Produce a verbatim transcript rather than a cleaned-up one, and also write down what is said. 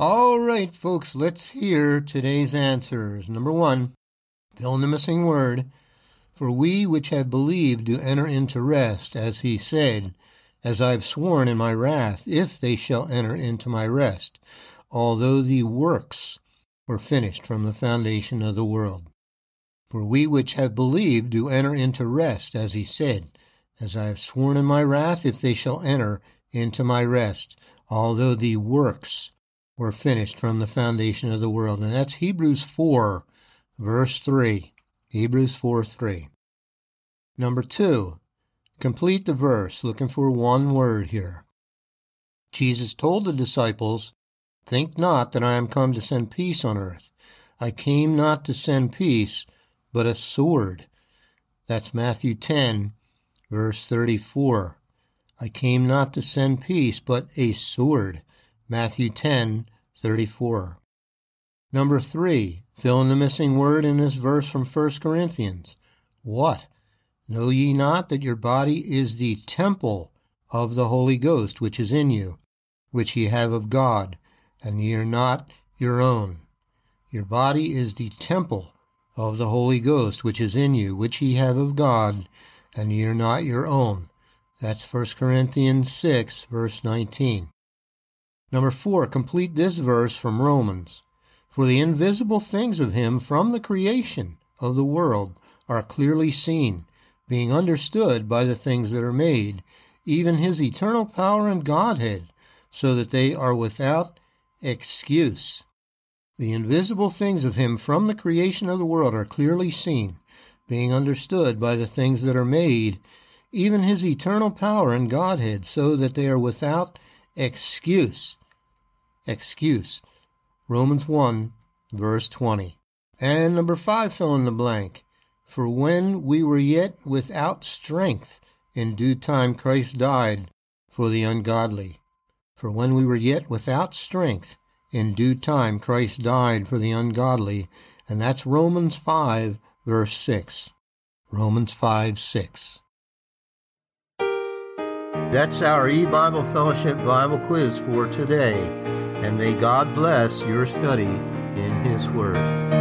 All right, folks, let's hear today's answers. Number one, fill in the missing word. For we which have believed do enter into rest, as he said, as I have sworn in my wrath, if they shall enter into my rest, although the works were finished from the foundation of the world. For we which have believed do enter into rest, as he said, as I have sworn in my wrath, if they shall enter into my rest, although the works were finished from the foundation of the world. And that's Hebrews four, verse three. Hebrews four, three. Number two, complete the verse, looking for one word here. Jesus told the disciples, think not that I am come to send peace on earth. I came not to send peace, but a sword. That's Matthew ten, verse thirty-four. I came not to send peace, but a sword. Matthew ten, thirty-four. Number three, fill in the missing word in this verse from First Corinthians. What? Know ye not that your body is the temple of the Holy Ghost, which is in you, which ye have of God, and ye are not your own? Your body is the temple of the Holy Ghost, which is in you, which ye have of God, and ye are not your own. That's First Corinthians six, verse nineteen. Number four, complete this verse from Romans. For the invisible things of him from the creation of the world are clearly seen, being understood by the things that are made, even his eternal power and Godhead, so that they are without excuse. The invisible things of him from the creation of the world are clearly seen, being understood by the things that are made, even his eternal power and Godhead, so that they are without excuse. Excuse. Romans one, verse twenty. And number five, fill in the blank. For when we were yet without strength, in due time Christ died for the ungodly. For when we were yet without strength, in due time Christ died for the ungodly. And that's Romans five, verse six. Romans five, six. That's our E-Bible Fellowship Bible quiz for today. And may God bless your study in His Word.